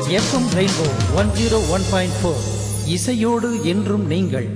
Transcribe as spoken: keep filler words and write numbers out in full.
FM rainbow one zero one point four இசையோடு என்றும் நீங்கள்.